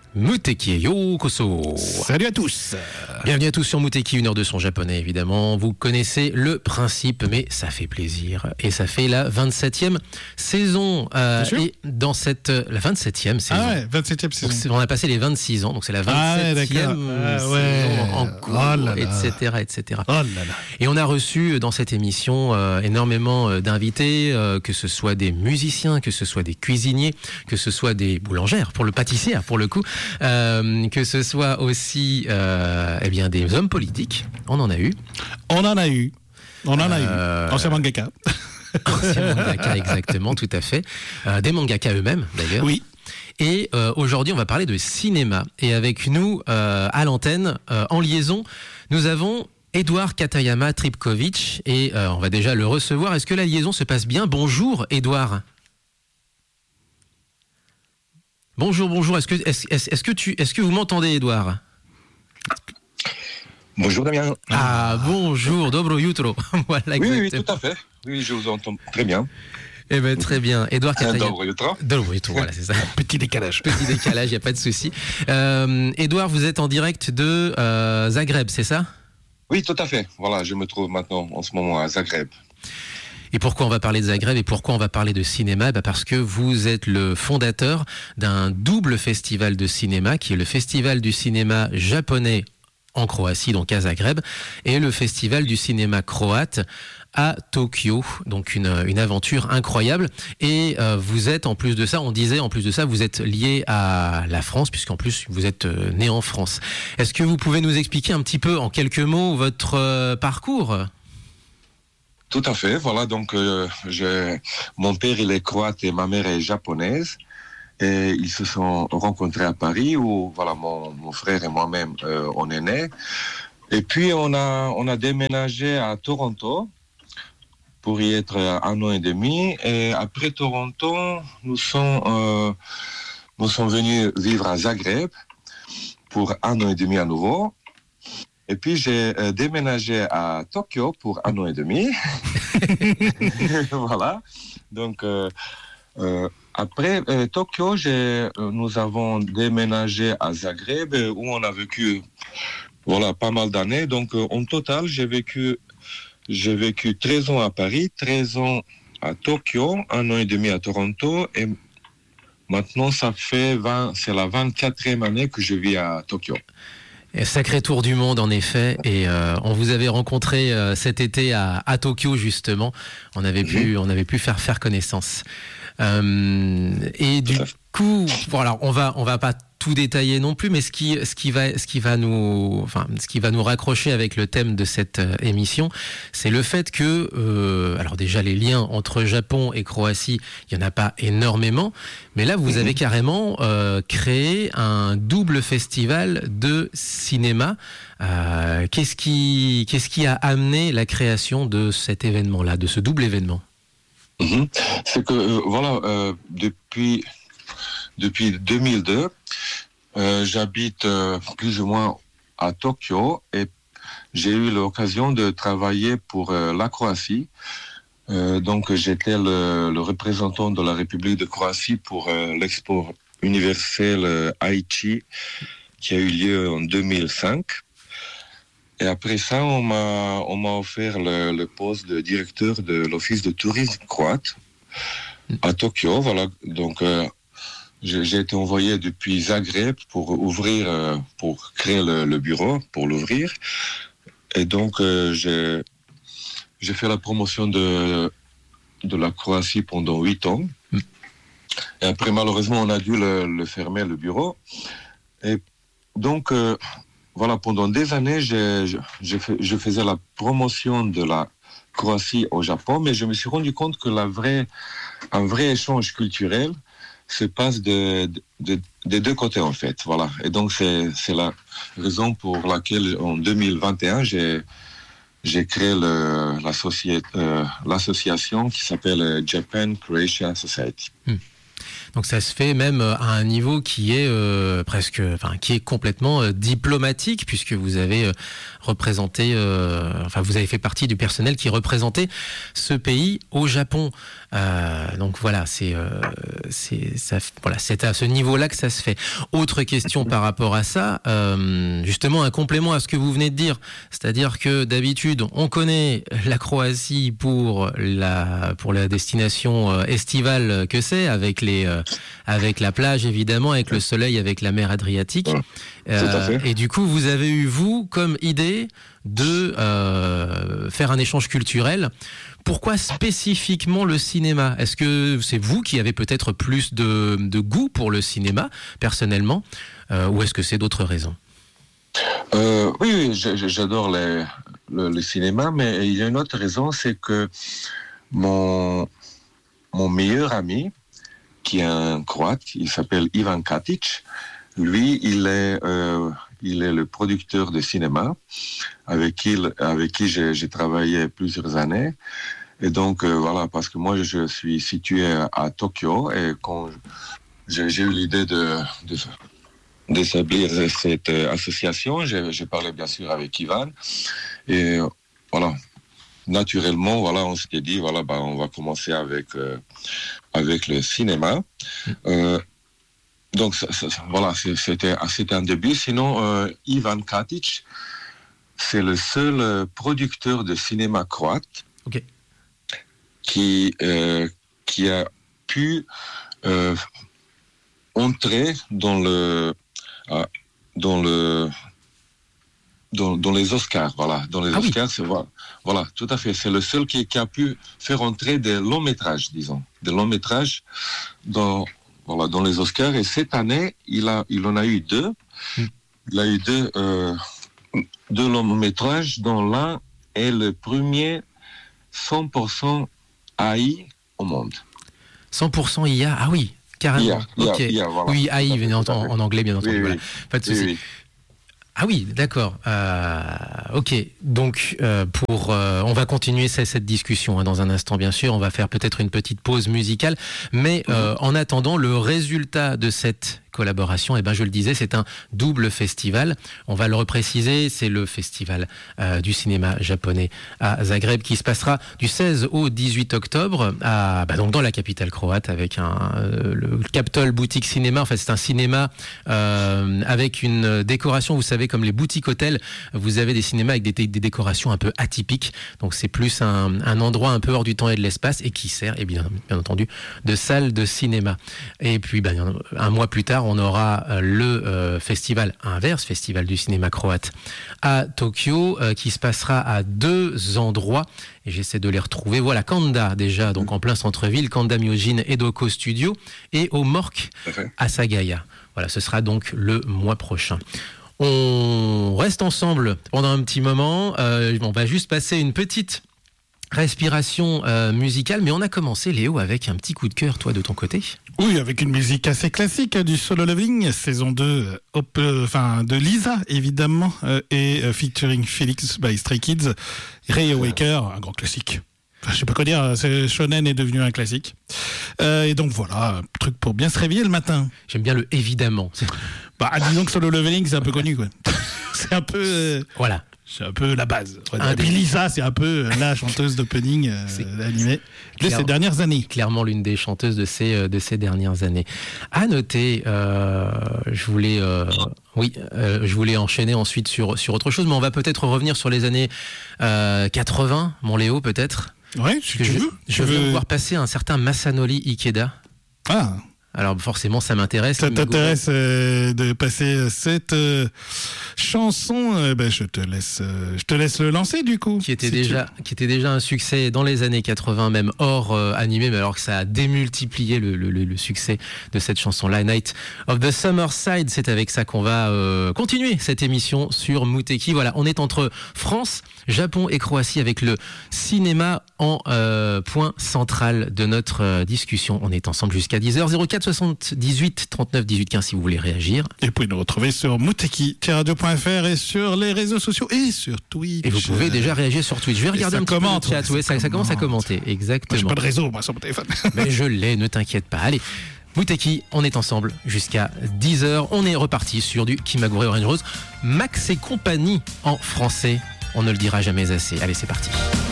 Muteki Yokoso. Salut à tous. Bienvenue à tous sur Muteki, une heure de son japonais évidemment. Vous connaissez le principe, mais ça fait plaisir. Et ça fait la 27e saison. Et dans la 27e saison. Ah ouais, 27e saison. Donc, on a passé les 26 ans, donc c'est la 27e saison en cours, etc., etc. Oh là là. Et on a reçu dans cette émission énormément d'invités, que ce soit des musiciens, que ce soit des cuisiniers, que ce soit des boulangères, pour le pâtissier, pour le coup, que ce soit aussi des hommes politiques. On en a eu. Ancien mangaka. Ancien mangaka, exactement, tout à fait. Des mangaka eux-mêmes, d'ailleurs. Oui. Et aujourd'hui, on va parler de cinéma. Et avec nous, à l'antenne, en liaison, nous avons Edouard Katayama Tripkovitch. Et on va déjà le recevoir. Est-ce que la liaison se passe bien? Bonjour, Edouard. Bonjour. Est-ce que vous m'entendez, Edouard? Bonjour Damien. Ah, bonjour, dobro jutro. Voilà, oui, tout à fait. Oui, je vous entends très bien. Eh bien, très bien. Edouard Katayama. Dobro jutro. Dobro jutro, voilà, c'est ça. Petit décalage, il n'y a pas de souci. Edouard, vous êtes en direct de Zagreb, c'est ça? Oui, tout à fait. Voilà, je me trouve maintenant en ce moment à Zagreb. Et pourquoi on va parler de Zagreb et pourquoi on va parler de cinéma? Parce que vous êtes le fondateur d'un double festival de cinéma qui est le Festival du cinéma japonais en Croatie, donc à Zagreb, et le Festival du cinéma croate à Tokyo, donc une aventure incroyable. Et vous êtes, en plus de ça, vous êtes lié à la France, puisqu'en plus vous êtes né en France. Est-ce que vous pouvez nous expliquer un petit peu, en quelques mots, votre parcours ? Tout à fait, voilà, donc mon père il est croate et ma mère est japonaise. Et ils se sont rencontrés à Paris où voilà mon frère et moi-même on est nés. Et puis on a déménagé à Toronto pour y être 1 an et demi. Et après Toronto, nous sommes venus vivre à Zagreb pour 1 an et demi à nouveau. Et puis j'ai déménagé à Tokyo pour 1 an et demi. Voilà. Donc après Tokyo, nous avons déménagé à Zagreb où on a vécu pas mal d'années. Donc en total, j'ai vécu 13 ans à Paris, 13 ans à Tokyo, 1 an et demi à Toronto et maintenant c'est la 24e année que je vis à Tokyo. Et sacré tour du monde en effet, et on vous avait rencontré cet été à Tokyo justement. On avait pu faire connaissance. Et du coup, voilà, on va pas tout détailler non plus, mais ce qui va nous raccrocher avec le thème de cette émission, c'est le fait que, alors déjà les liens entre Japon et Croatie, il y en a pas énormément, mais là vous avez carrément créé un double festival de cinéma. Qu'est-ce qui a amené la création de cet événement-là, de ce double événement? C'est que depuis 2002, j'habite plus ou moins à Tokyo et j'ai eu l'occasion de travailler pour la Croatie. Donc j'étais le représentant de la République de Croatie pour l'expo universelle Aichi qui a eu lieu en 2005. Et après ça, on m'a offert le poste de directeur de l'office de tourisme croate à Tokyo. Voilà, donc j'ai été envoyé depuis Zagreb pour créer le bureau, pour l'ouvrir. Et donc j'ai fait la promotion de la Croatie pendant 8 ans. Et après, malheureusement, on a dû le fermer, le bureau. Et donc voilà, pendant des années, je faisais la promotion de la Croatie au Japon, mais je me suis rendu compte que un vrai échange culturel se passe des deux côtés, en fait. Voilà. Et donc, c'est la raison pour laquelle, en 2021, j'ai créé l'association qui s'appelle Japan Croatia Society. Donc ça se fait même à un niveau qui est qui est complètement diplomatique, puisque vous avez représenté, vous avez fait partie du personnel qui représentait ce pays au Japon. Donc voilà, c'est à ce niveau-là que ça se fait. Autre question par rapport à ça, justement un complément à ce que vous venez de dire, c'est-à-dire que d'habitude on connaît la Croatie pour la destination estivale que c'est, avec la plage évidemment, avec le soleil, avec la mer Adriatique. Et du coup, vous avez eu, vous, comme idée de faire un échange culturel. Pourquoi spécifiquement le cinéma ? Est-ce que c'est vous qui avez peut-être plus de goût pour le cinéma, personnellement, ou est-ce que c'est d'autres raisons ? Oui, j'adore le cinéma, mais il y a une autre raison, c'est que mon meilleur ami, qui est un Croate, il s'appelle Ivan Katic. Lui, il est le producteur de cinéma avec qui j'ai travaillé plusieurs années. Et donc, voilà, parce que moi, je suis situé à Tokyo, et quand j'ai eu l'idée d'établir cette association, j'ai parlé bien sûr avec Ivan. Et voilà, naturellement, voilà, on s'était dit, voilà, on va commencer avec le cinéma. Donc voilà, c'était un début. Sinon, Ivan Katic, c'est le seul producteur de cinéma croate qui a pu entrer dans les Oscars, voilà. Dans les Oscars, c'est voilà, tout à fait. C'est le seul qui a pu faire entrer des longs métrages, disons, des longs métrages dans les Oscars. Et cette année, il en a eu deux. Il a eu deux longs métrages, dont l'un est le premier 100% AI au monde. 100% IA, ah oui, carrément. IA, voilà. Oui, AI, en anglais, bien entendu. Oui, voilà. Pas de souci. Oui. Ah oui, d'accord. Ok, donc on va continuer cette discussion dans un instant, bien sûr. On va faire peut-être une petite pause musicale, mais en attendant, le résultat de cette collaboration, je le disais, c'est un double festival. On va le repréciser, c'est le festival du cinéma japonais à Zagreb, qui se passera du 16 au 18 octobre donc dans la capitale croate, avec le Capitol Boutique Cinéma. En fait, c'est un cinéma avec une décoration, vous savez, comme les boutiques hôtels, vous avez des cinémas avec des décorations un peu atypiques. Donc c'est plus un endroit un peu hors du temps et de l'espace, et qui sert, bien entendu, de salle de cinéma. Et puis un mois plus tard, on aura le festival inverse, festival du cinéma croate à Tokyo, qui se passera à deux endroits, et j'essaie de les retrouver. Voilà, Kanda déjà, donc en plein centre-ville, Kanda Myojin Edoko Studio, et au Mork à Sagaya. Voilà, ce sera donc le mois prochain. On reste ensemble pendant un petit moment, on va juste passer une petite respiration musicale, mais on a commencé, Léo, avec un petit coup de cœur, toi, de ton côté. Oui, avec une musique assez classique, du Solo Leveling, saison 2, de Lisa, évidemment, et featuring Felix by Stray Kids, Ray Awaker, un grand classique. Enfin, je sais pas quoi dire, Shonen est devenu un classique. Et donc voilà, un truc pour bien se réveiller le matin. J'aime bien le « évidemment ». Disons que Solo Leveling, c'est un peu connu, quoi. C'est un peu... Voilà. C'est un peu la base. Et puis Lisa, c'est un peu la chanteuse d'opening animée de ces dernières années. Clairement l'une des chanteuses de ces dernières années. À noter, je voulais enchaîner ensuite sur autre chose, mais on va peut-être revenir sur les années 80, mon Léo, peut-être. Ouais, si tu veux. Je veux voir passer un certain Masanori Ikeda. Ah. Alors forcément, ça m'intéresse. Ça t'intéresse de passer cette chanson, je te laisse le lancer du coup. Qui était déjà un succès dans les années 80, même hors animé, mais alors que ça a démultiplié le succès de cette chanson-là. Night of the Summer Side, c'est avec ça qu'on va continuer cette émission sur Muteki. Voilà, on est entre France, Japon et Croatie, avec le cinéma en point central de notre discussion. On est ensemble jusqu'à 10h. 04 78 39 18 15 si vous voulez réagir. Et vous pouvez nous retrouver sur muteki-radio.fr et sur les réseaux sociaux et sur Twitch. Et vous pouvez déjà réagir sur Twitch. Je vais regarder un petit peu le chat. Ça commence à commenter, exactement. Moi, j'ai pas de réseau, moi, sur mon téléphone. Mais je l'ai, ne t'inquiète pas. Allez. Mouteki, on est ensemble jusqu'à 10h. On est reparti sur du Kimagure Orange Rose. Max et compagnie en français. On ne le dira jamais assez. Allez, c'est parti.